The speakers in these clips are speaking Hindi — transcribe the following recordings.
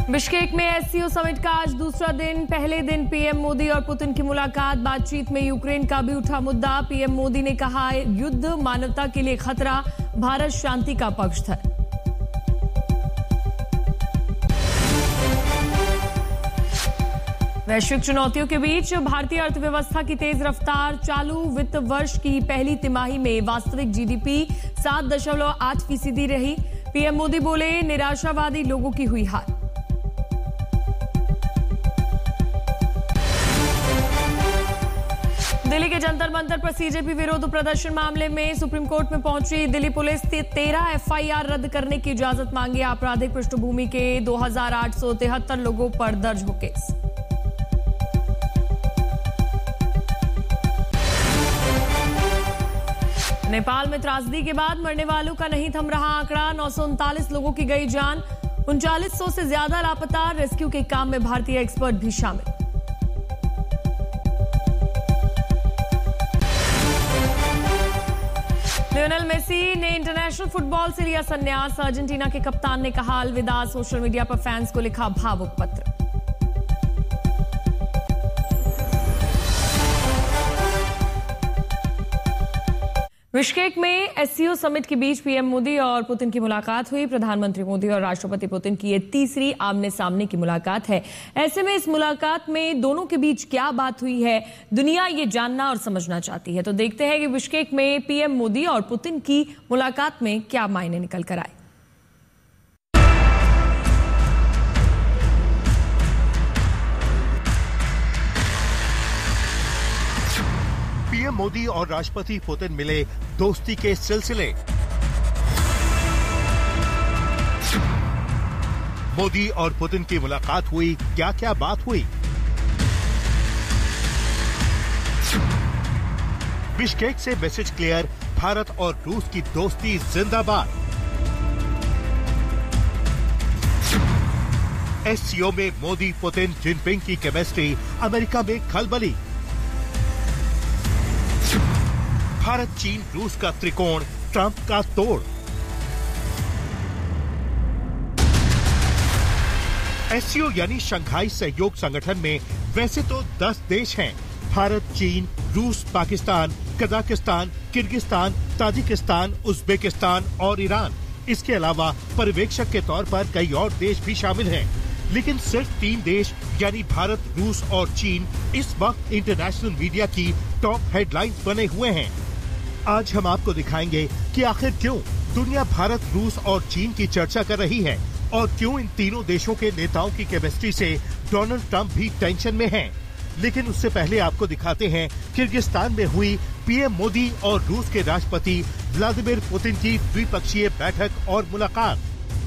बिश्केक में एससीओ समिट का आज दूसरा दिन। पहले दिन पीएम मोदी और पुतिन की मुलाकात। बातचीत में यूक्रेन का भी उठा मुद्दा। पीएम मोदी ने कहा, युद्ध मानवता के लिए खतरा, भारत शांति का पक्षधर। वैश्विक चुनौतियों के बीच भारतीय अर्थव्यवस्था की तेज रफ्तार। चालू वित्त वर्ष की पहली तिमाही में वास्तविक जीडीपी 7.8% रही। पीएम मोदी बोले, निराशावादी लोगों की हुई हार। दिल्ली के जंतर मंतर पर सीजेपी विरोध प्रदर्शन मामले में सुप्रीम कोर्ट में पहुंची दिल्ली पुलिस। 13 एफआईआर रद्द करने की इजाजत मांगी। आपराधिक पृष्ठभूमि के 2873 लोगों पर दर्ज हो केस। नेपाल में त्रासदी के बाद मरने वालों का नहीं थम रहा आंकड़ा। 939 लोगों की गई जान। 3900 से ज्यादा लापता। रेस्क्यू के काम में भारतीय एक्सपर्ट भी शामिल। लियोनेल मेसी ने इंटरनेशनल फुटबॉल से लिया संन्यास। अर्जेंटीना के कप्तान ने कहा अलविदा। सोशल मीडिया पर फैंस को लिखा भावुक पत्र। बिश्केक में एससीओ समिट के बीच पीएम मोदी और पुतिन की मुलाकात हुई। प्रधानमंत्री मोदी और राष्ट्रपति पुतिन की ये तीसरी आमने सामने की मुलाकात है। ऐसे में इस मुलाकात में दोनों के बीच क्या बात हुई है, दुनिया ये जानना और समझना चाहती है। तो देखते हैं कि बिश्केक में पीएम मोदी और पुतिन की मुलाकात में क्या मायने निकल कर आए। पीएम मोदी और राष्ट्रपति पुतिन मिले दोस्ती के सिलसिले। मोदी और पुतिन की मुलाकात हुई, क्या क्या बात हुई। बिश्केक से मैसेज क्लियर, भारत और रूस की दोस्ती जिंदाबाद। एससीओ में मोदी पुतिन जिनपिंग की केमिस्ट्री, अमेरिका में खलबली। भारत चीन रूस का त्रिकोण, ट्रंप का तोड़। एससीओ यानी शंघाई सहयोग संगठन में वैसे तो 10 देश हैं। भारत, चीन, रूस, Pakistan, Kazakhstan, Kyrgyzstan, Tajikistan, Uzbekistan और ईरान। इसके अलावा पर्यवेक्षक के तौर पर कई और देश भी शामिल हैं। लेकिन सिर्फ 3 देश यानी भारत, रूस और चीन इस वक्त इंटरनेशनल मीडिया की टॉप हेडलाइंस बने हुए हैं। आज हम आपको दिखाएंगे कि आखिर क्यों दुनिया भारत, रूस और चीन की चर्चा कर रही है और क्यों इन तीनों देशों के नेताओं की केमिस्ट्री से डोनाल्ड ट्रंप भी टेंशन में हैं। लेकिन उससे पहले आपको दिखाते हैं किर्गिस्तान में हुई पीएम मोदी और रूस के राष्ट्रपति व्लादिमीर पुतिन की द्विपक्षीय बैठक और मुलाकात।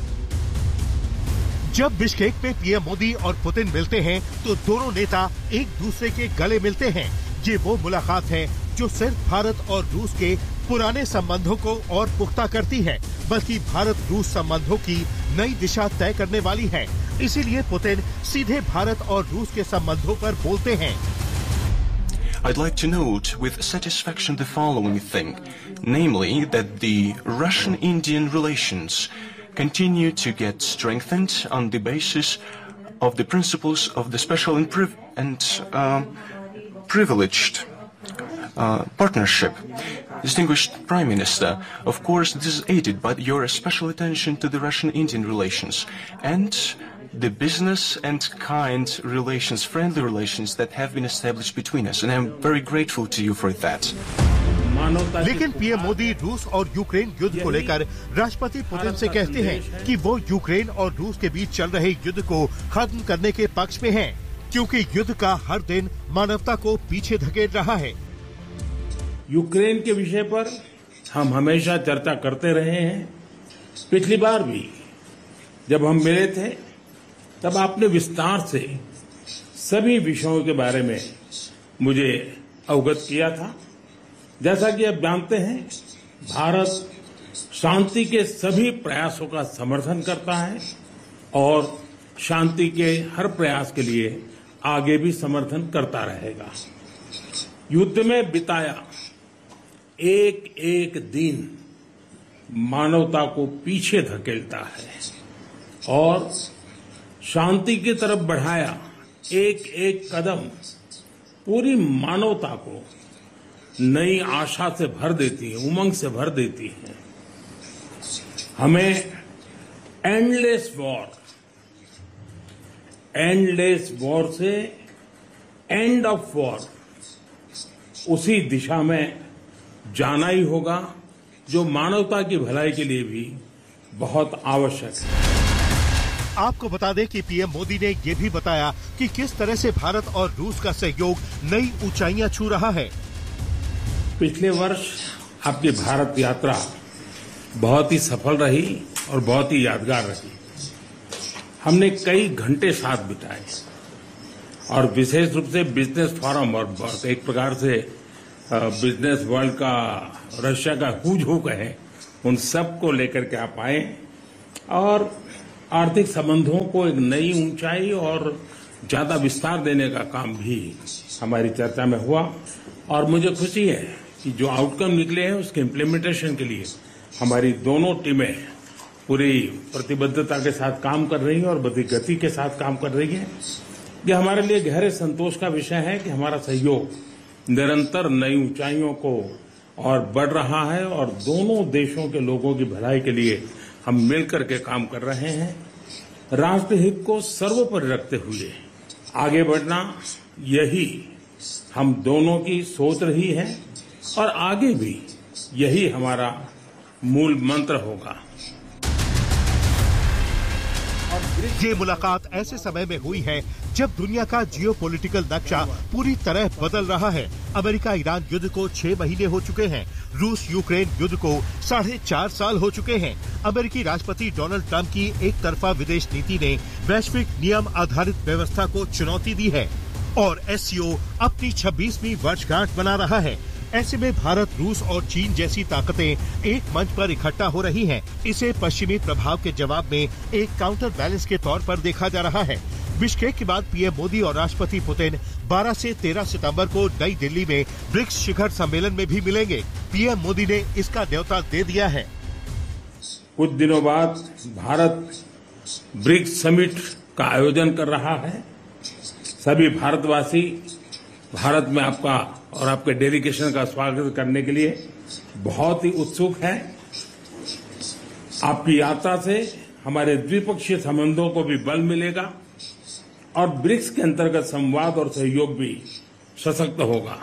जब बिश्केक में पीएम मोदी और पुतिन मिलते हैं तो दोनों नेता एक दूसरे के गले मिलते हैं। ये वो मुलाकात है जो सिर्फ भारत और रूस के पुराने संबंधों को और पुख्ता करती है, बल्कि भारत रूस संबंधों की नई दिशा तय करने वाली है। इसीलिए पुतिन सीधे भारत और रूस के संबंधों पर बोलते हैं। I'd like to note with satisfaction the following thing, namely that the Russian-Indian relations continue to get strengthened on the basis of the principles of the special and privileged partnership. Distinguished Prime Minister, of course this is aided by your special attention to the Russian-Indian relations and the business and kind relations, friendly relations that have been established between us, and I'm very grateful to you for that. लेकिन पीएम मोदी रूस और यूक्रेन युद्ध को लेकर राष्ट्रपति पुतिन से कहते हैं कि वो यूक्रेन और रूस के बीच चल रहे युद्ध को खत्म करने के पक्ष में हैं, क्योंकि युद्ध का हर दिन मानवता को पीछे धकेल रहा है। यूक्रेन के विषय पर हम हमेशा चर्चा करते रहे हैं। पिछली बार भी जब हम मिले थे तब आपने विस्तार से सभी विषयों के बारे में मुझे अवगत किया था। जैसा कि आप जानते हैं, भारत शांति के सभी प्रयासों का समर्थन करता है और शांति के हर प्रयास के लिए आगे भी समर्थन करता रहेगा। युद्ध में बिताया एक एक दिन मानवता को पीछे धकेलता है और शांति की तरफ बढ़ाया एक एक कदम पूरी मानवता को नई आशा से भर देती है, उमंग से भर देती है। हमें एंडलेस वॉर से एंड ऑफ वॉर, उसी दिशा में जाना ही होगा जो मानवता की भलाई के लिए भी बहुत आवश्यक है। आपको बता दें कि पीएम मोदी ने ये भी बताया कि किस तरह से भारत और रूस का सहयोग नई ऊंचाइयां छू रहा है। पिछले वर्ष आपकी भारत यात्रा बहुत ही सफल रही और बहुत ही यादगार रही। हमने कई घंटे साथ बिताए और विशेष रूप से बिजनेस फोरम और एक प्रकार से बिजनेस वर्ल्ड का, रशिया का हुज हो गए, उन सब को लेकर के आप आए और आर्थिक संबंधों को एक नई ऊंचाई और ज्यादा विस्तार देने का काम भी हमारी चर्चा में हुआ। और मुझे खुशी है कि जो आउटकम निकले हैं उसके इम्प्लीमेंटेशन के लिए हमारी दोनों टीमें पूरी प्रतिबद्धता के साथ काम कर रही हैं और बड़ी गति के साथ काम कर रही हैं। ये हमारे लिए गहरे संतोष का विषय है कि हमारा सहयोग निरंतर नई ऊंचाइयों को और बढ़ रहा है और दोनों देशों के लोगों की भलाई के लिए हम मिलकर के काम कर रहे हैं। राष्ट्रहित को सर्वोपरि रखते हुए आगे बढ़ना, यही हम दोनों की सोच रही है और आगे भी यही हमारा मूल मंत्र होगा। ये मुलाकात ऐसे समय में हुई है जब दुनिया का जियोपॉलिटिकल नक्शा पूरी तरह बदल रहा है। अमेरिका ईरान युद्ध को 6 महीने हो चुके हैं। रूस यूक्रेन युद्ध को 4.5 साल हो चुके हैं। अमेरिकी राष्ट्रपति डोनाल्ड ट्रंप की एक तरफा विदेश नीति ने वैश्विक नियम आधारित व्यवस्था को चुनौती दी है और एससीओ अपनी 26वीं वर्षगांठ मना रहा है। ऐसे में भारत, रूस और चीन जैसी ताकतें एक मंच पर इकट्ठा हो रही हैं। इसे पश्चिमी प्रभाव के जवाब में एक काउंटर बैलेंस के तौर पर देखा जा रहा है। बिश्केक के बाद पीएम मोदी और राष्ट्रपति पुतिन 12 से 13 सितंबर को नई दिल्ली में ब्रिक्स शिखर सम्मेलन में भी मिलेंगे। पीएम मोदी ने इसका न्योता दे दिया है। कुछ दिनों बाद भारत ब्रिक्स समिट का आयोजन कर रहा है। सभी भारतवासी भारत में आपका और आपके डेलीगेशन का स्वागत करने के लिए बहुत ही उत्सुक हैं। आपकी यात्रा से हमारे द्विपक्षीय संबंधों को भी बल मिलेगा और ब्रिक्स के अंतर्गत संवाद और सहयोग भी सशक्त होगा।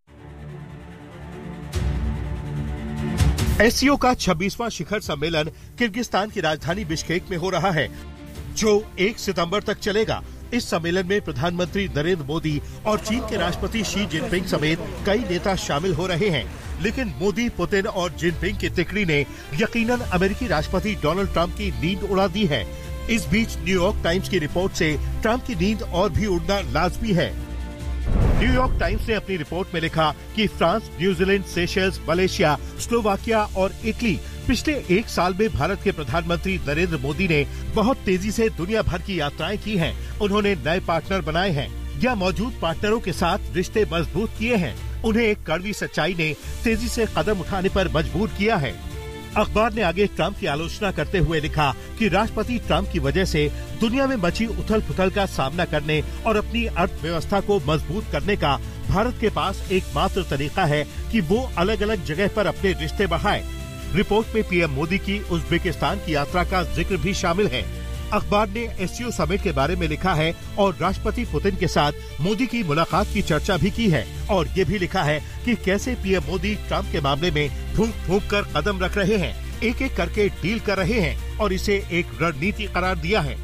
एससीओ का 26वां शिखर सम्मेलन किर्गिस्तान की राजधानी बिश्केक में हो रहा है, जो 1 सितंबर तक चलेगा। इस सम्मेलन में प्रधानमंत्री नरेंद्र मोदी और चीन के राष्ट्रपति शी जिनपिंग समेत कई नेता शामिल हो रहे हैं। लेकिन मोदी, पुतिन और जिनपिंग की तिकड़ी ने यकीनन अमेरिकी राष्ट्रपति डोनाल्ड ट्रंप की नींद उड़ा दी है। इस बीच न्यूयॉर्क टाइम्स की रिपोर्ट से ट्रंप की नींद और भी उड़ना लाजमी है। न्यूयॉर्क टाइम्स ने अपनी रिपोर्ट में लिखा कि France, New Zealand, Seychelles, Malaysia, Slovakia और इटली पिछले 1 साल में भारत के प्रधानमंत्री नरेंद्र मोदी ने बहुत तेजी से दुनिया भर की यात्राएं की हैं। उन्होंने नए पार्टनर बनाए हैं या मौजूद पार्टनरों के साथ रिश्ते मजबूत किए हैं। उन्हें एक कड़वी सच्चाई ने तेजी से कदम उठाने पर मजबूर किया है। अखबार ने आगे ट्रंप की आलोचना करते हुए लिखा कि राष्ट्रपति ट्रंप की वजह से दुनिया में मची उथल पुथल का सामना करने और अपनी अर्थव्यवस्था को मजबूत करने का भारत के पास एकमात्र तरीका है कि वो अलग अलग जगह पर अपने रिश्ते बढ़ाए। रिपोर्ट में पीएम मोदी की उज्बेकिस्तान की यात्रा का जिक्र भी शामिल है। अखबार ने एससीओ समिट के बारे में लिखा है और राष्ट्रपति पुतिन के साथ मोदी की मुलाकात की चर्चा भी की है और ये भी लिखा है कि कैसे पीएम मोदी ट्रंप के मामले में फूंक फूंक कर कदम रख रहे हैं, एक एक करके डील कर रहे हैं और इसे एक रणनीति करार दिया है।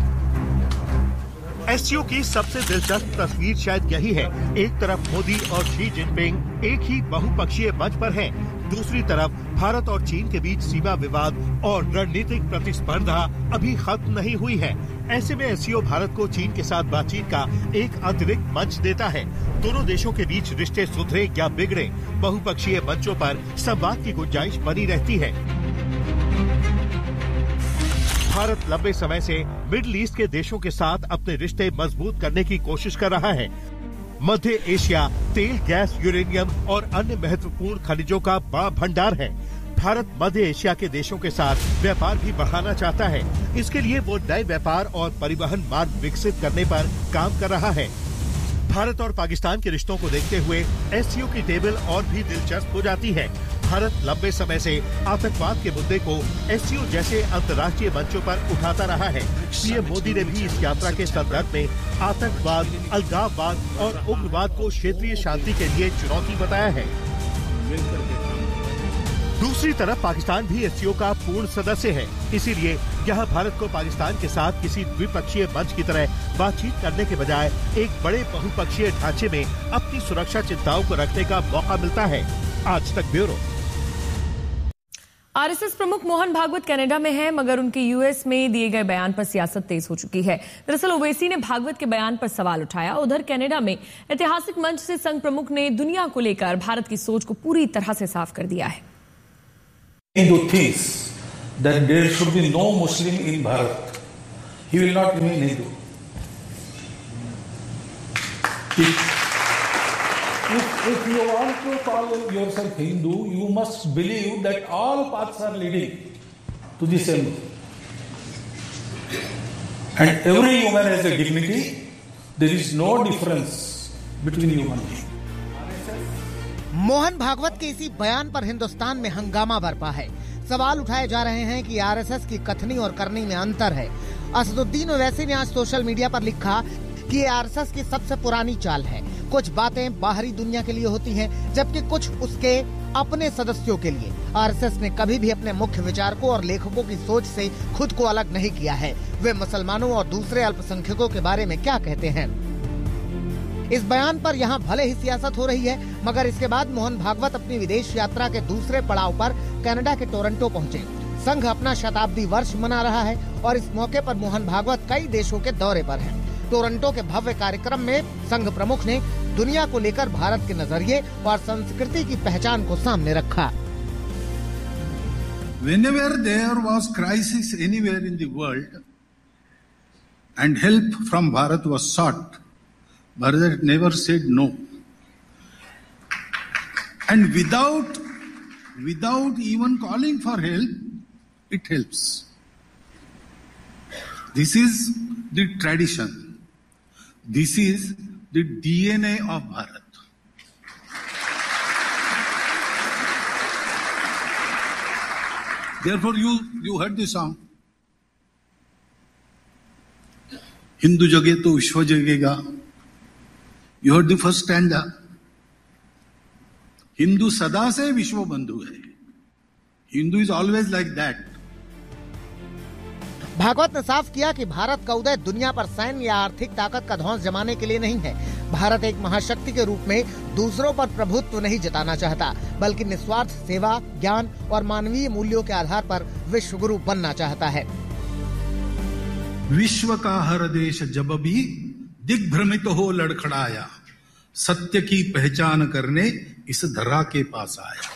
एससीओ की सबसे दिलचस्प तस्वीर शायद यही है। एक तरफ मोदी और शी जिनपिंग एक ही बहुपक्षीय मंच पर हैं, दूसरी तरफ भारत और चीन के बीच सीमा विवाद और रणनीतिक प्रतिस्पर्धा अभी खत्म नहीं हुई है। ऐसे में एससीओ भारत को चीन के साथ बातचीत का एक अतिरिक्त मंच देता है। दोनों देशों के बीच रिश्ते सुधरे या बिगड़े, बहुपक्षीय मंचों पर संवाद की गुंजाइश बनी रहती है। भारत लंबे समय से मिडिल ईस्ट के देशों के साथ अपने रिश्ते मजबूत करने की कोशिश कर रहा है। मध्य एशिया तेल, गैस, यूरेनियम और अन्य महत्वपूर्ण खनिजों का बड़ा भंडार है। भारत मध्य एशिया के देशों के साथ व्यापार भी बढ़ाना चाहता है। इसके लिए वो नए व्यापार और परिवहन मार्ग विकसित करने पर काम कर रहा है। भारत और पाकिस्तान के रिश्तों को देखते हुए एससीओ की टेबल और भी दिलचस्प हो जाती है। भारत लंबे समय से आतंकवाद के मुद्दे को एससीओ जैसे अंतर्राष्ट्रीय मंचों पर उठाता रहा है। पीएम मोदी ने भी इस यात्रा के संदर्भ में आतंकवाद, अलगाववाद और उग्रवाद को क्षेत्रीय शांति के लिए चुनौती बताया है। दूसरी तरफ पाकिस्तान भी एससीओ का पूर्ण सदस्य है, इसीलिए यह भारत को पाकिस्तान के साथ किसी द्विपक्षीय मंच की तरह बातचीत करने के बजाय एक बड़े बहुपक्षीय ढांचे में अपनी सुरक्षा चिंताओं को रखने का मौका मिलता है। आज तक ब्यूरो। आरएसएस प्रमुख मोहन भागवत कनाडा में हैं, मगर उनके यूएस में दिए गए बयान पर सियासत तेज हो चुकी है। दरअसल ओवैसी ने भागवत के बयान पर सवाल उठाया। उधर कनाडा में ऐतिहासिक मंच से संघ प्रमुख ने दुनिया को लेकर भारत की सोच को पूरी तरह से साफ कर दिया है। Hindu thinks that there should be no Muslim in Bharat. He will not remain Hindu. If you want to call yourself Hindu, you must believe that all paths are leading to the same. And every human has a dignity. There is no difference between human beings. Mohan Bhagwat के इसी बयान पर हिंदुस्तान में हंगामा बरपा है। सवाल उठाए जा रहे हैं कि आरएसएस की कथनी और करनी में अंतर है। असदुद्दीन ओवैसी ने आज सोशल मीडिया पर लिखा कि ये आरएसएस की सबसे पुरानी चाल है। कुछ बातें बाहरी दुनिया के लिए होती हैं, जबकि कुछ उसके अपने सदस्यों के लिए। आरएसएस ने कभी भी अपने मुख्य विचारकों और लेखकों की सोच से खुद को अलग नहीं किया है। वे मुसलमानों और दूसरे अल्पसंख्यकों के बारे में क्या कहते हैं। इस बयान पर यहाँ भले ही सियासत हो रही है, मगर इसके बाद मोहन भागवत अपनी विदेश यात्रा के दूसरे पड़ाव पर कनाडा के टोरंटो पहुँचे। संघ अपना शताब्दी वर्ष मना रहा है और इस मौके पर मोहन भागवत कई देशों के दौरे पर हैं। टोरंटो के भव्य कार्यक्रम में संघ प्रमुख ने दुनिया को लेकर भारत के नजरिए और संस्कृति की पहचान को सामने रखा। Whenever there was crisis anywhere in the world and help from Bharat was sought, Bharat never said no. And without even calling for help, it helps. This is the tradition. This is the DNA of Bharat. Therefore, you heard the song. Hindu jage to Vishwa jagega. You heard the first stanza. Hindu sada se Vishwa bandhu hai. Hindu is always like that. Bhagavat ने साफ किया कि भारत का उदय दुनिया पर सैन्य या आर्थिक ताकत का ध्वंस जमाने के लिए नहीं है। भारत एक महाशक्ति के रूप में दूसरों पर प्रभुत्व नहीं जताना चाहता, बल्कि निस्वार्थ सेवा, ज्ञान और मानवीय मूल्यों के आधार पर विश्व गुरु बनना चाहता है। विश्व का हर देश जब भी दिग्भ्रमित हो लड़खड़ाया, सत्य की पहचान करने इस धरा के पास आया।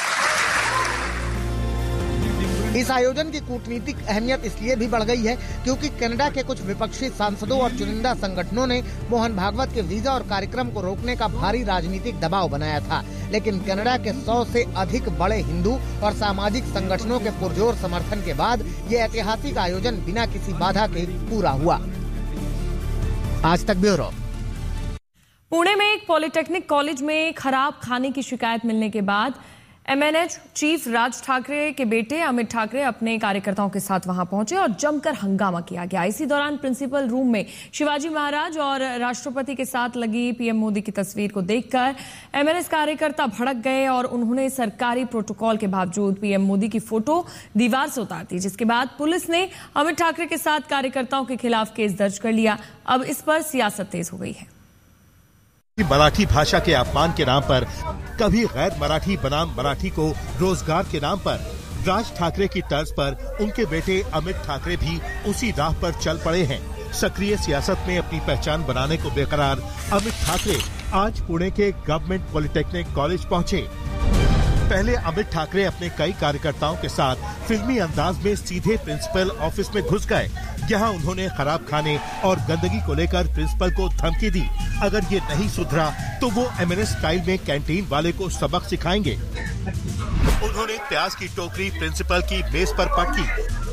इस आयोजन की कूटनीतिक अहमियत इसलिए भी बढ़ गई है क्योंकि कनाडा के कुछ विपक्षी सांसदों और चुनिंदा संगठनों ने मोहन भागवत के वीजा और कार्यक्रम को रोकने का भारी राजनीतिक दबाव बनाया था। लेकिन कनाडा के 100 से अधिक बड़े हिंदू और सामाजिक संगठनों के पुरजोर समर्थन के बाद ये ऐतिहासिक आयोजन बिना किसी बाधा के पूरा हुआ। आज तक ब्यूरो। पुणे में एक पॉलिटेक्निक कॉलेज में खराब खाने की शिकायत मिलने के बाद एमएनएच चीफ राज ठाकरे के बेटे अमित ठाकरे अपने कार्यकर्ताओं के साथ वहां पहुंचे और जमकर हंगामा किया गया। इसी दौरान प्रिंसिपल रूम में शिवाजी महाराज और राष्ट्रपति के साथ लगी पीएम मोदी की तस्वीर को देखकर एमएनएस कार्यकर्ता भड़क गए और उन्होंने सरकारी प्रोटोकॉल के बावजूद पीएम मोदी की फोटो दीवार से उतार दी, जिसके बाद पुलिस ने अमित ठाकरे के साथ कार्यकर्ताओं के खिलाफ केस दर्ज कर लिया। अब इस पर सियासत तेज हो गई है। मराठी भाषा के अपमान के नाम पर, कभी गैर मराठी बनाम मराठी को रोजगार के नाम पर, राज ठाकरे की तर्ज पर उनके बेटे अमित ठाकरे भी उसी राह पर चल पड़े हैं। सक्रिय सियासत में अपनी पहचान बनाने को बेकरार अमित ठाकरे आज पुणे के गवर्नमेंट पॉलिटेक्निक कॉलेज पहुंचे। पहले अमित ठाकरे अपने कई कार्यकर्ताओं के साथ फिल्मी अंदाज में सीधे प्रिंसिपल ऑफिस में घुस गए। यहाँ उन्होंने खराब खाने और गंदगी को लेकर प्रिंसिपल को धमकी दी। अगर ये नहीं सुधरा तो वो एमएनएस स्टाइल में कैंटीन वाले को सबक सिखाएंगे। उन्होंने प्याज की टोकरी प्रिंसिपल की मेज पर पटकी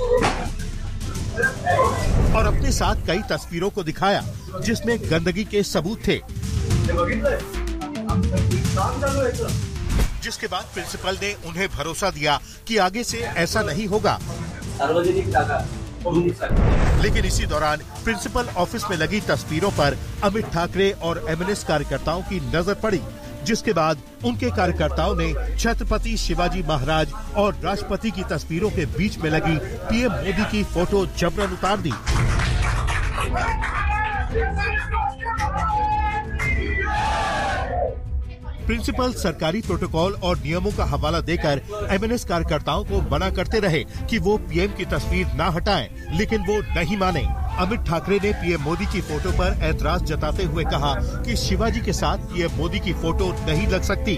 और अपने साथ कई तस्वीरों को दिखाया जिसमें गंदगी के सबूत थे, जिसके बाद प्रिंसिपल ने उन्हें भरोसा दिया कि आगे से ऐसा नहीं होगा। लेकिन इसी दौरान प्रिंसिपल ऑफिस में लगी तस्वीरों पर अमित ठाकरे और एमएनएस कार्यकर्ताओं की नजर पड़ी, जिसके बाद उनके कार्यकर्ताओं ने छत्रपति शिवाजी महाराज और राष्ट्रपति की तस्वीरों के बीच में लगी पीएम मोदी की फोटो जबरन उतार दी। प्रिंसिपल सरकारी प्रोटोकॉल और नियमों का हवाला देकर एमएनएस कार्यकर्ताओं को मना करते रहे कि वो पीएम की तस्वीर ना हटाएं, लेकिन वो नहीं माने। अमित ठाकरे ने पीएम मोदी की फोटो पर ऐतराज जताते हुए कहा कि शिवाजी के साथ पीएम मोदी की फोटो नहीं लग सकती।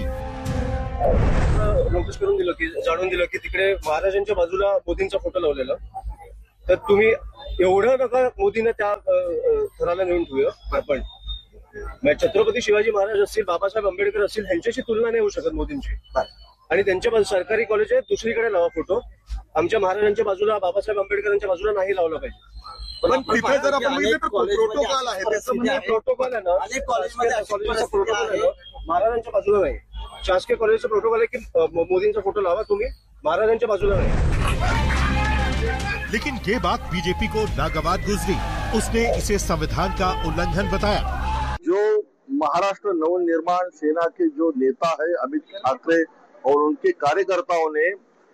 नोटीस करून दिलं की जाणून दिलं की तिकडे महाराजांच्या बाजूला मोदींचा फोटो लावलेला, तर तुम्ही एवढं नका मोदींना त्या थराला नेऊन ठेवूया। पण छत्रपती शिवाजी महाराज असतील, बाबासाहेब आंबेडकर असतील, ह्यांच्याशी तुलना नाही होऊ शकत मोदींची। आणि त्यांच्या सरकारी कॉलेज आहे, दुसरीकडे लावा फोटो। आमच्या महाराजांच्या बाजूला, बाबासाहेब आंबेडकरांच्या बाजूला नाही लावला पाहिजे। पण तिथे जर आपण प्रोटोकॉल आहे, त्याचं म्हणजे प्रोटोकॉल आहे ना, कॉलेजचा प्रोटोकॉल आहे, महाराजांच्या बाजूला नाही। शासकीय कॉलेजचा प्रोटोकॉल आहे की मोदींचा फोटो लावा तुम्ही, महाराजांच्या बाजूला नाही। लेकिन ये बात बीजेपी को नागवार गुजरी। उसने इसे संविधान का उल्लंघन बताया। जो महाराष्ट्र नवनिर्माण सेना के जो नेता है अमित ठाकरे और उनके कार्यकर्ताओं ने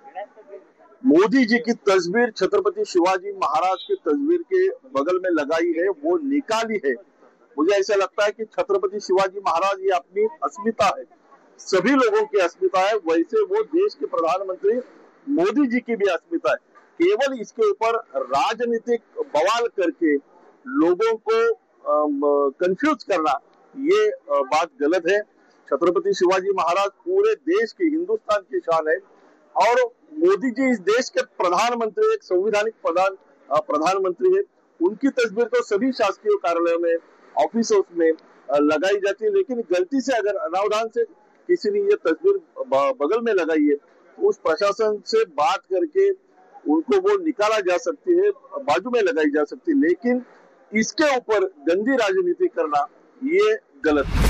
मोदी जी की तस्वीर छत्रपति शिवाजी महाराज की तस्वीर के बगल में लगाई है, वो निकाली है। मुझे ऐसा लगता है कि छत्रपति शिवाजी महाराज ये अपनी अस्मिता है, सभी लोगों की अस्मिता है, वैसे वो देश के प्रधानमंत्री मोदी जी की भी अस्मिता है। केवल इसके ऊपर राजनीतिक बवाल करके लोगों को कंफ्यूज करना, ये बात गलत है। छत्रपति शिवाजी महाराज पूरे देश की, हिंदुस्तान की शान है और मोदी जी इस देश के प्रधानमंत्री, एक संवैधानिक प्रधानमंत्री है। उनकी तस्वीर तो सभी शासकीय कार्यालयों में, ऑफिसों में लगाई जाती है, लेकिन गलती से अगर अनावधान से किसी ने ये तस्वीर बगल में लगाई है, उस प्रशासन से बात करके उनको वो निकाला जा सकती है, बाजू में लगाई जा सकती है, लेकिन इसके ऊपर गंदी राजनीति करना ये गलत है।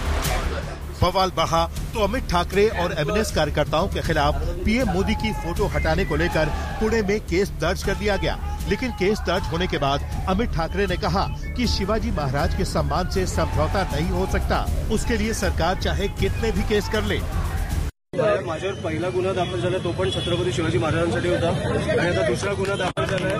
बवाल बढ़ा तो अमित ठाकरे और एमएनएस कार्यकर्ताओं के खिलाफ पीएम मोदी की फोटो हटाने को लेकर पुणे में केस दर्ज कर दिया गया। लेकिन केस दर्ज होने के बाद अमित ठाकरे ने कहा कि शिवाजी महाराज के सम्मान से समझौता नहीं हो सकता, उसके लिए सरकार चाहे कितने भी केस कर ले। माझ्यावर पहिला गुन्हा दाखल झाला तो पण छत्रपती शिवाजी महाराजांसाठी होता आणि आता दुसरा गुन्हा दाखल झालाय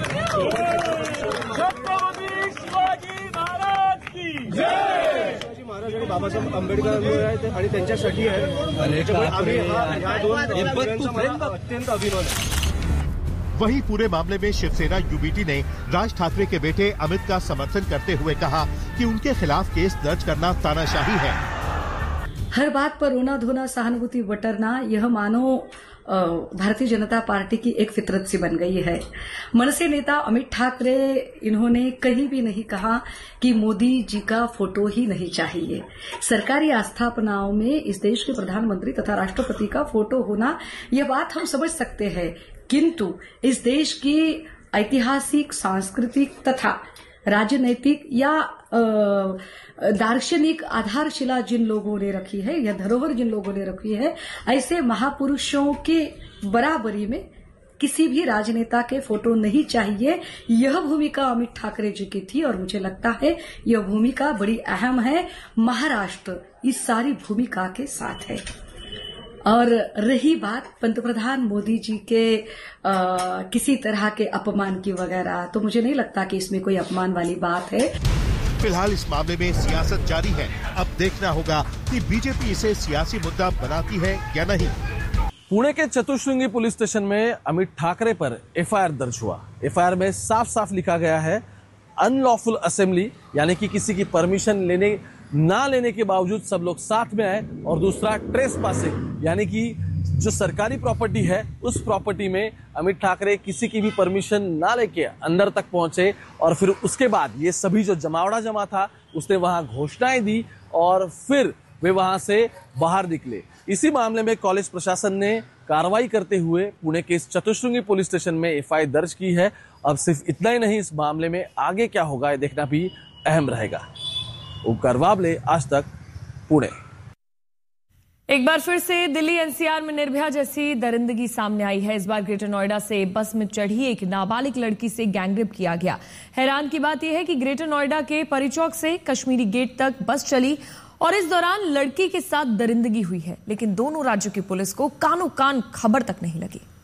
शिवाजी महाराज आणि बाबासाहेब आंबेडकरांमुळे आहे आणि त्यांच्यासाठी आहे। त्यामुळे आम्ही ह्या दोन अत्यंत अभिमान आहे। वहीं पूरे मामले में शिवसेना यूबीटी ने राज ठाकरे के बेटे अमित का समर्थन करते हुए कहा कि उनके खिलाफ केस दर्ज करना तानाशाही है। हर बात पर रोना धोना, सहानुभूति बटरना, यह मानो भारतीय जनता पार्टी की एक फितरत सी बन गई है। मनसे नेता अमित ठाकरे, इन्होंने कहीं भी नहीं कहा कि मोदी जी का फोटो ही नहीं चाहिए। सरकारी आस्थापनाओं में इस देश के प्रधानमंत्री तथा राष्ट्रपति का फोटो होना, यह बात हम समझ सकते हैं, किंतु इस देश की ऐतिहासिक, सांस्कृतिक तथा राजनैतिक या दार्शनिक आधारशिला जिन लोगों ने रखी है या धरोहर जिन लोगों ने रखी है, ऐसे महापुरुषों के बराबरी में किसी भी राजनेता के फोटो नहीं चाहिए। यह भूमिका अमित ठाकरे जी की थी और मुझे लगता है यह भूमिका बड़ी अहम है। महाराष्ट्र इस सारी भूमिका के साथ है। और रही बात पंतप्रधान मोदी जी के किसी तरह के अपमान की वगैरह, तो मुझे नहीं लगता कि इसमें कोई अपमान वाली बात है। फिलहाल इस मामले में सियासत जारी है। अब देखना होगा कि बीजेपी इसे सियासी मुद्दा बनाती है या नहीं। पुणे के चतुश्रृंगी पुलिस स्टेशन में अमित ठाकरे पर एफआईआर दर्ज हुआ। एफआईआर में साफ साफ लिखा गया है अनलॉफुल असेंबली, यानी कि किसी की परमिशन ना लेने के बावजूद सब लोग साथ में आए, और दूसरा ट्रेसपासिंग, यानी कि जो सरकारी प्रॉपर्टी है उस प्रॉपर्टी में अमित ठाकरे किसी की भी परमिशन ना लेके अंदर तक पहुंचे, और फिर उसके बाद ये सभी जो जमावड़ा जमा था उसने वहां घोषणाएं दी और फिर वे वहां से बाहर निकले। इसी मामले में कॉलेज प्रशासन ने कार्रवाई करते हुए पुणे के इस चतुश्रृंगी पुलिस स्टेशन में एफआईआर दर्ज की है। अब सिर्फ इतना ही नहीं, इस मामले में आगे क्या होगा ये देखना भी अहम रहेगा। ओंकार वाबले, आज तक, पुणे। एक बार फिर से दिल्ली एनसीआर में निर्भया जैसी दरिंदगी सामने आई है। इस बार ग्रेटर नोएडा से बस में चढ़ी एक नाबालिग लड़की से गैंगरेप किया गया। हैरान की बात यह है कि ग्रेटर नोएडा के परी चौक से कश्मीरी गेट तक बस चली और इस दौरान लड़की के साथ दरिंदगी हुई है, लेकिन दोनों राज्यों की पुलिस को कानो कान खबर तक नहीं लगी।